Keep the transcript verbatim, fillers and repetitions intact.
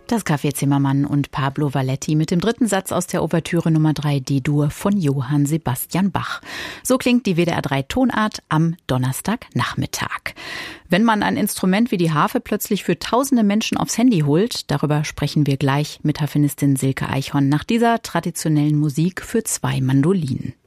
Das Café Zimmermann und Pablo Valletti mit dem dritten Satz aus der Ouvertüre Nummer drei D-Dur von Johann Sebastian Bach. So klingt die W D R drei Tonart am Donnerstagnachmittag. Wenn man ein Instrument wie die Harfe plötzlich für tausende Menschen aufs Handy holt, darüber sprechen wir gleich mit Harfenistin Silke Eichhorn nach dieser traditionellen Musik für zwei Mandolinen.